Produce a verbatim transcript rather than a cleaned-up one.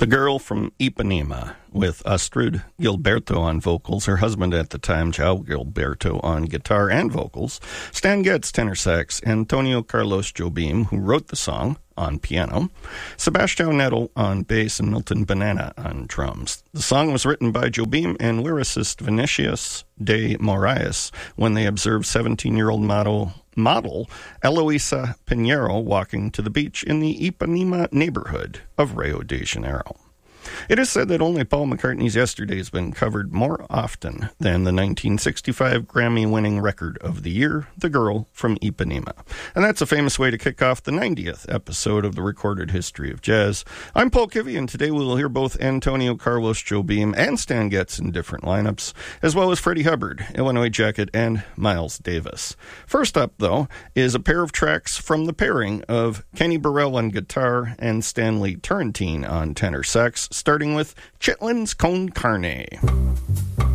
The Girl from Ipanema, with Astrid Gilberto on vocals, her husband at the time, João Gilberto, on guitar and vocals, Stan Getz, tenor sax, Antonio Carlos Jobim, who wrote the song, on piano, Sebastião Nettel on bass, and Milton Banana on drums. The song was written by Jobim and lyricist Vinicius de Moraes when they observed seventeen-year-old model model Eloisa Pinheiro walking to the beach in the Ipanema neighborhood of Rio de Janeiro. It is said that only Paul McCartney's Yesterday has been covered more often than the nineteen sixty-five Grammy-winning record of the year, The Girl from Ipanema. And that's a famous way to kick off the ninetieth episode of the Recorded History of Jazz. I'm Paul Kivy, and today we will hear both Antonio Carlos Jobim and Stan Getz in different lineups, as well as Freddie Hubbard, Illinois Jacket, and Miles Davis. First up, though, is a pair of tracks from the pairing of Kenny Burrell on guitar and Stanley Turrentine on tenor sax, starting with Chitlins Con Carne.